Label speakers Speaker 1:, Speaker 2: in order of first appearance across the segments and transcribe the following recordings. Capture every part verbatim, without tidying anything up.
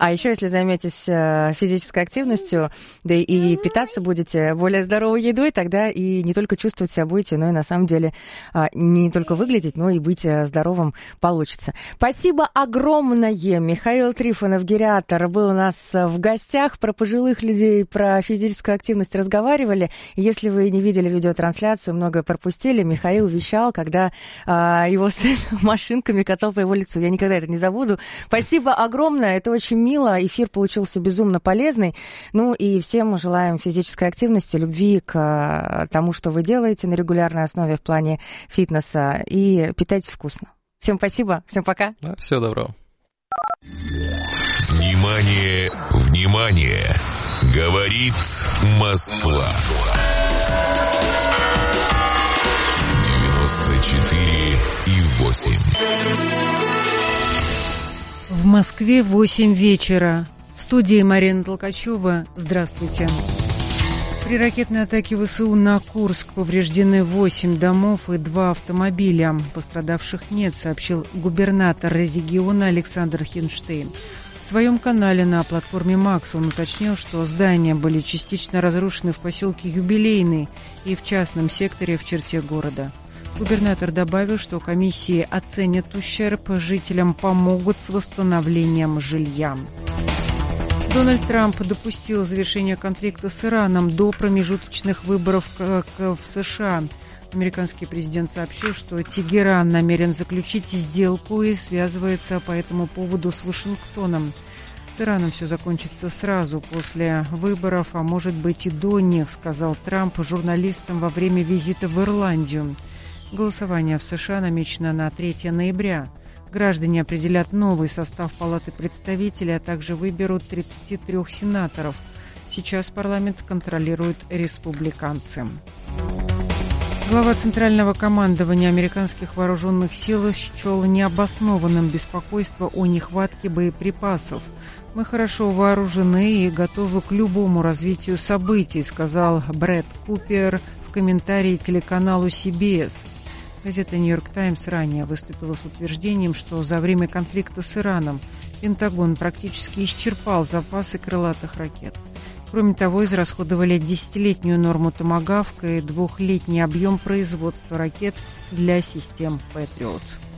Speaker 1: А еще, если займетесь физической активностью, да и питаться будете более здоровой едой, тогда и не только чувствовать себя будете, но и на самом деле не только выглядеть, но и быть здоровым получится. Спасибо огромное. Михаил Трифонов, гериатр, был у нас в гостях. Про пожилых людей, про физическую активность разговаривали. Если вы не видели видеотрансляцию, многое пропустили. Михаил вещал, когда а, его сын машинками катал по его лицу. Я никогда это не забуду. Спасибо огромное, это очень мило. Эфир получился безумно полезный. Ну и всем желаем физической активности, любви к тому, что вы делаете на регулярной основе в плане фитнеса. И питайтесь вкусно. Всем спасибо, всем пока.
Speaker 2: Да, всего доброго.
Speaker 3: Внимание, внимание! Говорит Москва. девяносто четыре и восемь.
Speaker 4: В Москве восемь вечера. В студии Марина Толкачева. Здравствуйте. При ракетной атаке ВСУ на Курск повреждены восемь домов и два автомобиля. Пострадавших нет, сообщил губернатор региона Александр Хинштейн. В своем канале на платформе «Макс» он уточнил, что здания были частично разрушены в поселке Юбилейный и в частном секторе в черте города. Губернатор добавил, что комиссии оценят ущерб, жителям помогут с восстановлением жилья. Дональд Трамп допустил завершение конфликта с Ираном до промежуточных выборов в США. Американский президент сообщил, что Тегеран намерен заключить сделку и связывается по этому поводу с Вашингтоном. С Ираном все закончится сразу после выборов, а может быть и до них, сказал Трамп журналистам во время визита в Ирландию. Голосование в США намечено на третьего ноября. Граждане определят новый состав Палаты представителей, а также выберут тридцать три сенаторов. Сейчас парламент контролируют республиканцы. Глава Центрального командования американских вооруженных сил счел необоснованным беспокойство о нехватке боеприпасов. «Мы хорошо вооружены и готовы к любому развитию событий», сказал Брэд Купер в комментарии телеканалу си би эс. Газета «Нью-Йорк Таймс» ранее выступила с утверждением, что за время конфликта с Ираном Пентагон практически исчерпал запасы крылатых ракет. Кроме того, израсходовали десятилетнюю норму «Томагавк» и двухлетний объем производства ракет для систем «Патриот».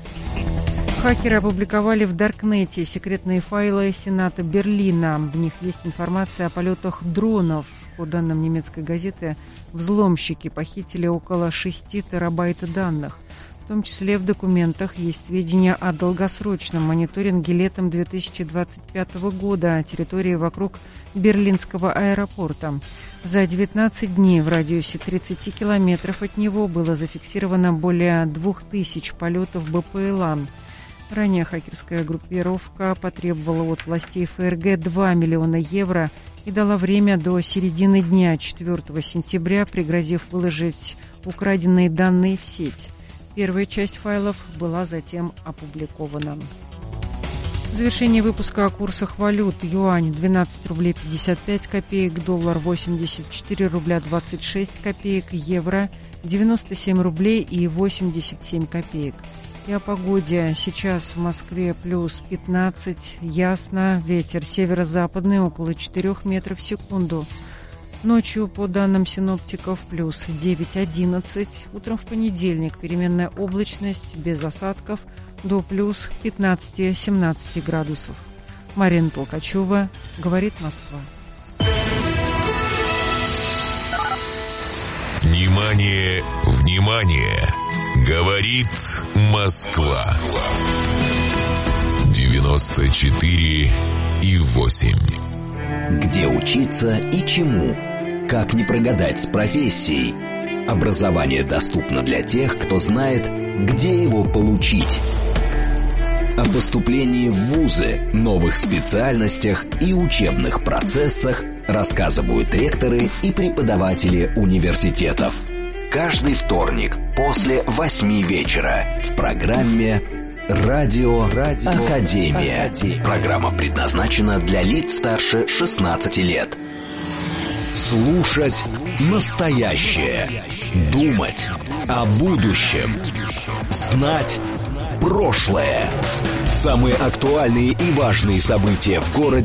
Speaker 4: Хакеры опубликовали в Даркнете секретные файлы Сената Берлина. В них есть информация о полетах дронов. По данным немецкой газеты, взломщики похитили около шести терабайт данных. В том числе в документах есть сведения о долгосрочном мониторинге летом две тысячи двадцать пятого года территории вокруг Берлинского аэропорта. За девятнадцать дней в радиусе тридцати километров от него было зафиксировано более двух тысяч полетов БПЛА. Ранее хакерская группировка потребовала от властей ФРГ два миллиона евро и дала время до середины дня четвёртого сентября, пригрозив выложить украденные данные в сеть. Первая часть файлов была затем опубликована. В завершении выпуска о курсах валют. Юань двенадцать рублей пятьдесят пять копеек, доллар восемьдесят четыре рубля двадцать шесть копеек, евро девяносто семь рублей и восемьдесят семь копеек. И о погоде. Сейчас в Москве плюс пятнадцать, ясно, ветер северо-западный около четырех метров в секунду. Ночью, по данным синоптиков, плюс девять-одиннадцать. Утром в понедельник переменная облачность без осадков до плюс пятнадцать-семнадцать градусов. Марина Толкачева, говорит Москва.
Speaker 3: Внимание, внимание! Говорит Москва. девяносто четыре и восемь.
Speaker 5: Где учиться и чему? Как не прогадать с профессией? Образование доступно для тех, кто знает, где его получить. О поступлении в вузы, новых специальностях и учебных процессах рассказывают ректоры и преподаватели университетов. Каждый вторник после восьми вечера в программе «Радио, Радио Академия». Академия. Программа предназначена для лиц старше шестнадцати лет. Слушать настоящее. Думать о будущем. Знать прошлое. Самые актуальные и важные события в городе